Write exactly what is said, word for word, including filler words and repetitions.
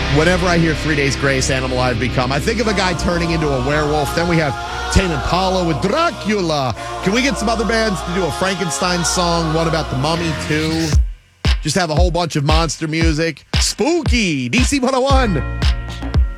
Whenever I hear Three Days Grace, Animal I've Become, I think of a guy turning into a werewolf. Then we have Tame Impala with Dracula. Can we get some other bands to do a Frankenstein song? One about the Mummy, too? Just have a whole bunch of monster music. Spooky! D C one oh one.